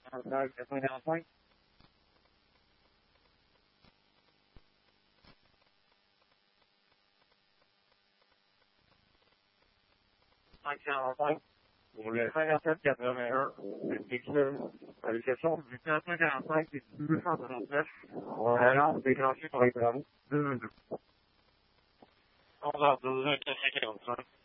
545. 545. Pour le 5781, véhicule à l'exception du 445 et du 239, on annonce déclenché par les travaux 222. 11h12, 445.